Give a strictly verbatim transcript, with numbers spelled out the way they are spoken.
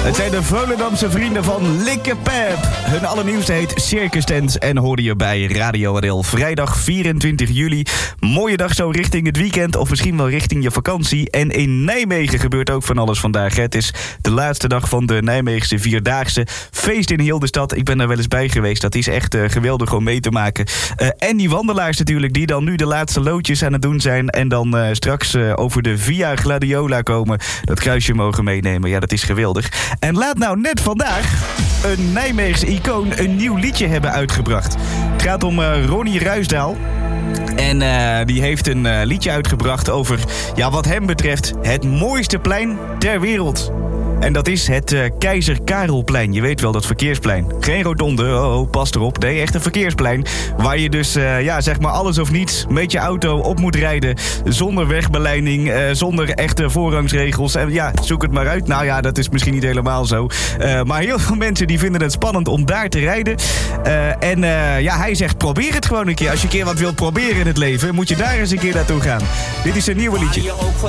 Het zijn de Volendamse vrienden van Likkepep. Hun allernieuwste heet Circus Tent en hoorde je bij Radio R L. Vrijdag vierentwintig juli. Mooie dag zo richting het weekend of misschien wel richting je vakantie. En in Nijmegen gebeurt ook van alles vandaag. Het is de laatste dag van de Nijmeegse Vierdaagse. Feest in heel de stad. Ik ben daar wel eens bij geweest. Dat is echt uh, geweldig om mee te maken. Uh, en die wandelaars natuurlijk, die dan nu de laatste loodjes aan het doen zijn. En dan uh, straks uh, over de Via Gladiola komen. Dat kruisje mogen meenemen. Ja, dat is geweldig. En laat nou net vandaag een Nijmeegse icoon een nieuw liedje hebben uitgebracht. Het gaat om uh, Ronnie Ruisdaal. En uh, die heeft een uh, liedje uitgebracht over, ja, wat hem betreft, het mooiste plein ter wereld. En dat is het uh, Keizer Karelplein. Je weet wel, dat verkeersplein. Geen rotonde, oh, oh, pas erop. Nee, echt een verkeersplein. Waar je dus, uh, ja, zeg maar alles of niets met je auto op moet rijden. Zonder wegbeleiding, uh, zonder echte voorrangsregels. En ja, zoek het maar uit. Nou ja, dat is misschien niet helemaal zo. Uh, maar heel veel mensen die vinden het spannend om daar te rijden. Uh, en uh, ja, hij zegt, probeer het gewoon een keer. Als je een keer wat wilt proberen in het leven, moet je daar eens een keer naartoe gaan. Dit is een nieuwe liedje.